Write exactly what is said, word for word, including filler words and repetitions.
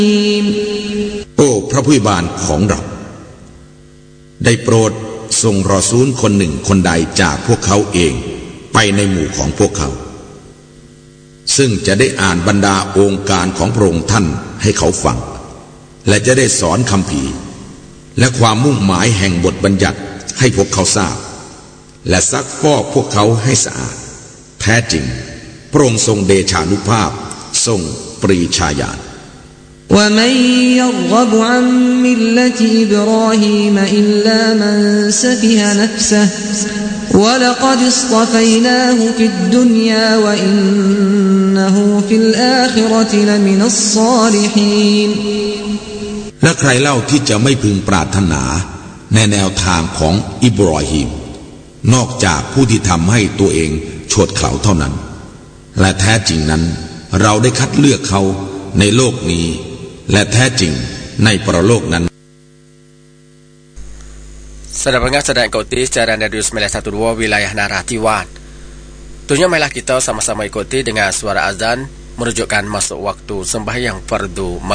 โอ้พระผู้บานของเราได้โปรดส่งรอซูลคนหนึ่งคนใดจากพวกเขาเองไปในหมู่ของพวกเขาซึ่งจะได้อ่านบรรดาองค์การของพระองค์ท่านให้เขาฟังและจะได้สอนคัมภีร์และความมุ่งหมายแห่งบทบัญญัติให้พวกเขาทราบและซักฟอกพวกเขาให้สะอาดแท้จริงพระองค์ทรงเดชานุภาพทรงปรีชาญาณ ومن يرغب عن ملة إبراهيم إلا من سفه نفسه ولقد اصطفيناه في الدنيا وإنه في الآخرة لمن الصالحين และใครเล่าที่จะไม่พึงปรารถนาในแนวทางของอิบรอฮีมนอกจากผู้ที่ทำให้ตัวเองโฉดเขลาเท่านั้นและแท้จริงนั้นเราได้คัดเลือกเขาในโลกนี้และแท้จริงในปรโลกนั้น Saudara pendengar sedang ikuti siaran Radio sembilan satu dua wilayah Narathiwat. Tentunya marilah kita sama-sama ikuti dengan suara azan menunjukkan masuk waktu sembahyang fardu